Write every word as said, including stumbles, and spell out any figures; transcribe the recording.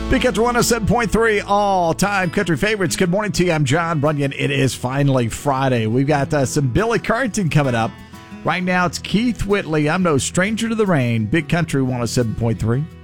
Big Country one oh seven point three, all-time country favorites. Good morning to you. I'm John Runyon. It is finally Friday. We've got uh, some Billy Currington coming up. Right now, it's Keith Whitley. I'm no stranger to the rain. Big Country one oh seven point three.